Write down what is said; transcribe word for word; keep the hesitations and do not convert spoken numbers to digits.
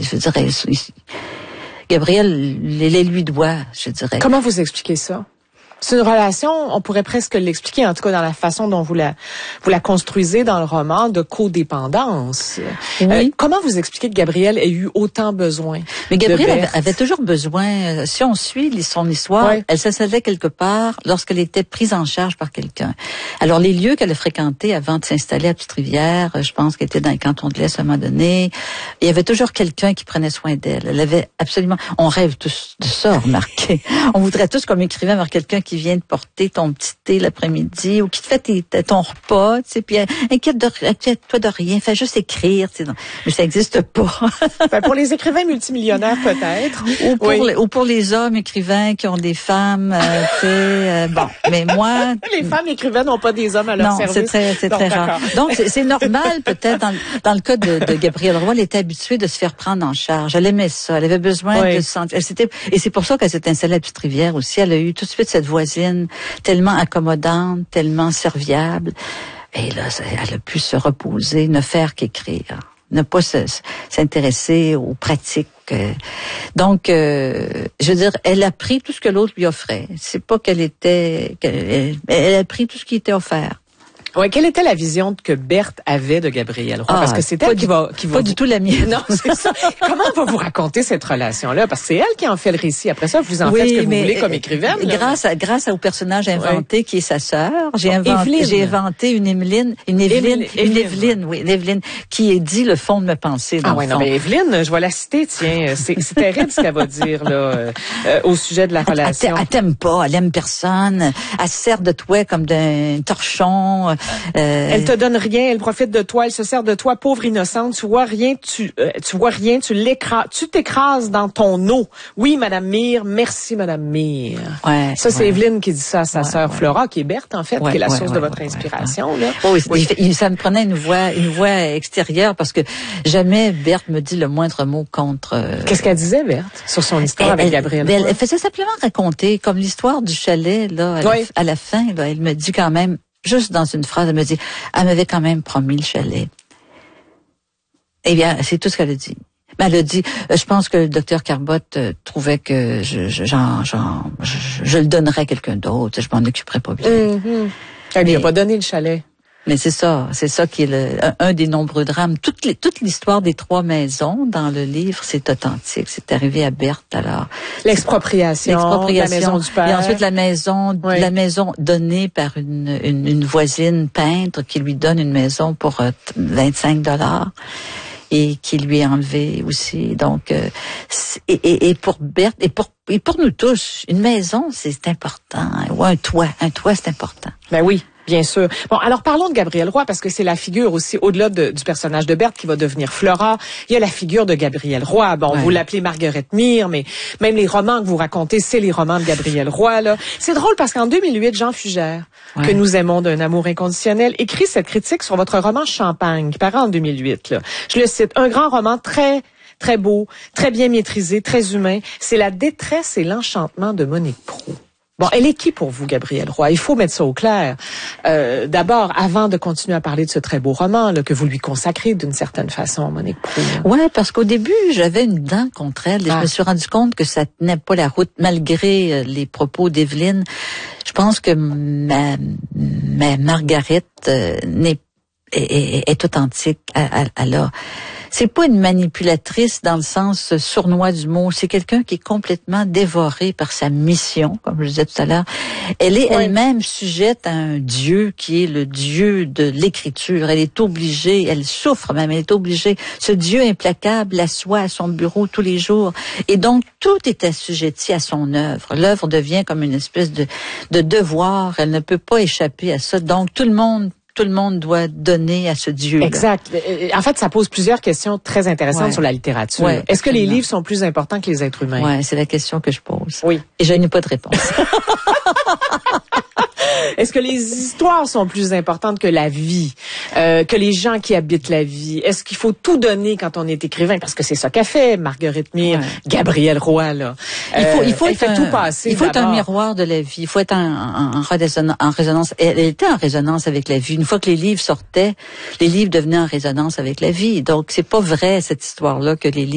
je dirais, Gabriel les lui doit, je dirais. Comment vous expliquez ça? C'est une relation, on pourrait presque l'expliquer, en tout cas dans la façon dont vous la vous la construisez dans le roman, de codépendance. Oui. Euh, comment vous expliquez que Gabriel ait eu autant besoin? Mais Gabriel avait, avait toujours besoin, si on suit son histoire, oui. Elle s'installait quelque part lorsqu'elle était prise en charge par quelqu'un. Alors les lieux qu'elle a fréquentés avant de s'installer à Petite-Rivière, je pense qu'elle était dans le canton de l'Est à un moment donné, il y avait toujours quelqu'un qui prenait soin d'elle. Elle avait absolument, on rêve tous de ça, remarquez. On voudrait tous, comme écrivain, avoir quelqu'un qui vient te porter ton petit thé l'après-midi ou qui te fait tes, ton repas, tu sais, puis inquiète de, inquiète-toi de rien, fais juste écrire, tu sais, mais ça n'existe pas. Ben, pour les écrivains multimillionnaires peut-être, ou pour, oui. les, ou pour les hommes écrivains qui ont des femmes, euh, tu sais, euh, bon, mais moi, les femmes écrivaines n'ont pas des hommes à leur non, service. c'est très, c'est Donc, très rare. Donc c'est, c'est normal peut-être dans, dans le cas de, de Gabrielle Roy, elle était habituée de se faire prendre en charge. Elle aimait ça, elle avait besoin oui. de se sentir. Elle s'était, et c'est pour ça qu'elle s'est installée à Petite-Rivière aussi. Elle a eu tout de suite cette voisine tellement accommodante, tellement serviable. Et là, elle a pu se reposer, ne faire qu'écrire, ne pas se, s'intéresser aux pratiques. Donc, euh, je veux dire, elle a pris tout ce que l'autre lui offrait. C'est pas qu'elle était, qu'elle, elle a pris tout ce qui était offert. Ouais, quelle était la vision que Berthe avait de Gabrielle Roy? Ah, parce que c'est elle qui va, qui va. Pas vous... du tout la mienne. Non, c'est ça. Comment on va vous raconter cette relation-là? Parce que c'est elle qui en fait le récit. Après ça, vous en oui, faites ce que vous mais voulez comme écrivaine. Grâce à, grâce au personnage inventé ouais. qui est sa sœur, j'ai oh, inventé, j'ai inventé une Évelyne, une Évelyne, une Évelyne, oui, une Évelyne, qui est dit le fond de mes pensées. Ah ouais, non, mais Évelyne, je vais la citer, tiens. C'est, c'est terrible ce qu'elle va dire, là, euh, euh, au sujet de la relation. Elle, elle t'aime pas, elle aime personne, elle se sert de toi comme d'un torchon, euh, elle te donne rien, elle profite de toi, elle se sert de toi, pauvre innocente. Tu vois rien, tu euh, tu vois rien, tu l'écrases, tu t'écrases dans ton eau. Oui, Madame Mire, merci Madame Mire. Ouais, ça c'est ouais. Évelyne qui dit ça à sa ouais, sœur ouais. Flora, qui est Berthe en fait, ouais, qui est la ouais, source ouais, de votre ouais, inspiration ouais, là. Oh, oui, oui. Il, ça me prenait une voix, une voix extérieure parce que jamais Berthe me dit le moindre mot contre. Euh... Qu'est-ce qu'elle disait Berthe sur son histoire elle, avec Gabrielle? Elle, elle faisait simplement raconter comme l'histoire du chalet là à, oui. la, à la fin là. Elle me dit quand même. Juste dans une phrase, elle me dit, elle m'avait quand même promis le chalet. Eh bien, c'est tout ce qu'elle a dit. Mais elle a dit, je pense que le docteur Carbotte euh, trouvait que je, je, j'en, j'en, je, je le donnerais à quelqu'un d'autre, je m'en occuperais pas bien. Mm-hmm. Elle lui a pas donné le chalet. Mais c'est ça, c'est ça qui est le, un, un des nombreux drames. Toute, les, toute l'histoire des trois maisons dans le livre, c'est authentique. C'est arrivé à Berthe, alors. L'expropriation, l'expropriation, la maison du père. Et ensuite la maison, oui. la maison donnée par une, une, une voisine peintre qui lui donne une maison pour euh, vingt-cinq dollars. Et qui lui est enlevé aussi. Donc, euh, et, et, et pour Berthe, et pour, et pour nous tous, une maison, c'est important. Ou un toit, un toit, c'est important. Ben oui. Bien sûr. Bon, alors parlons de Gabrielle Roy, parce que c'est la figure aussi, au-delà de, du personnage de Berthe qui va devenir Flora, il y a la figure de Gabrielle Roy. Bon, ouais. Vous l'appelez Marguerite Mire, mais même les romans que vous racontez, c'est les romans de Gabrielle Roy, là. C'est drôle parce qu'en deux mille huit, Jean Fugère, ouais. que nous aimons d'un amour inconditionnel, écrit cette critique sur votre roman Champagne, qui paraît en deux mille huit, là. Je le cite, un grand roman très... très beau, très bien maîtrisé, très humain. C'est la détresse et l'enchantement de Monique Proulx. Bon, elle est qui pour vous, Gabrielle Roy? Il faut mettre ça au clair. Euh, d'abord, avant de continuer à parler de ce très beau roman là, que vous lui consacrez d'une certaine façon, Monique Proulx. Ouais, parce qu'au début, j'avais une dent contre elle et ah. je me suis rendu compte que ça tenait pas la route malgré les propos d'Evelyne. Je pense que ma, ma Marguerite euh, n'est, est, est, est authentique. Alors, c'est pas une manipulatrice dans le sens sournois du mot. C'est quelqu'un qui est complètement dévoré par sa mission, comme je disais tout à l'heure. Elle est oui. elle-même sujette à un Dieu qui est le Dieu de l'écriture. Elle est obligée, elle souffre même, elle est obligée. Ce Dieu implacable l'assoit à son bureau tous les jours. Et donc, tout est assujetti à son œuvre. L'œuvre devient comme une espèce de, de devoir. Elle ne peut pas échapper à ça. Donc, tout le monde Tout le monde doit donner à ce Dieu. Exact. En fait, ça pose plusieurs questions très intéressantes ouais. sur la littérature. Ouais, Est-ce que les livres sont plus importants que les êtres humains? Ouais, c'est la question que je pose. Oui. Et je n'ai pas de réponse. Est-ce que les histoires sont plus importantes que la vie, euh, que les gens qui habitent la vie? Est-ce qu'il faut tout donner quand on est écrivain? Parce que c'est ça qu'a fait Marguerite Mire, ouais. Gabrielle Roy, là. Il faut, il faut euh, être fait un, tout passer. Il faut d'abord. être un miroir de la vie. Il faut être en, en, en, résonance, en résonance. Elle était en résonance avec la vie. Une fois que les livres sortaient, les livres devenaient en résonance avec la vie. Donc, c'est pas vrai, cette histoire-là, que les livres